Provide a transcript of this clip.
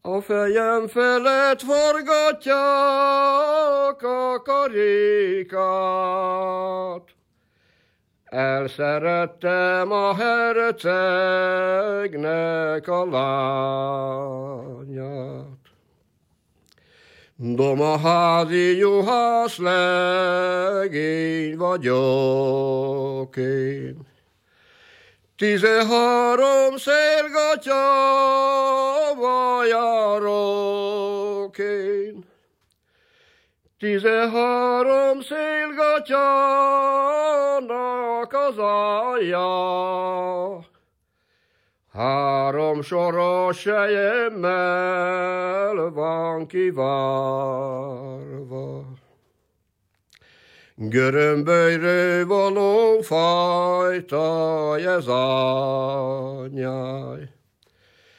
A fejem felett forgatják a karikát. Elszerettem a hercegnek a lányát. Domaházi juhász legény vagyok én. 13 szélgatyával járok én. 13 szélgatyának az alja, 3 soros selyemmel van kivárva. Görömbölyről való fajta ez anyáj.